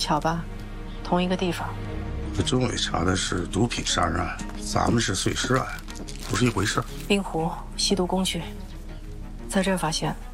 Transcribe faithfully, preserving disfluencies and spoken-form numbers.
巧吧，同一个地方。 这政委查的是毒品杀人案，咱们是碎尸案，不是一回事。 冰壶、吸毒工具，在这儿发现。